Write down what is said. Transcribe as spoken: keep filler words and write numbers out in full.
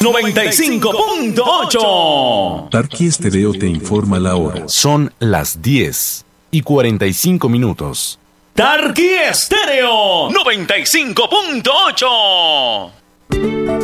noventa y cinco punto ocho. Tarqui Estéreo te informa la hora. Son las diez y cuarenta y cinco minutos. Tarqui Estéreo noventa y cinco punto ocho.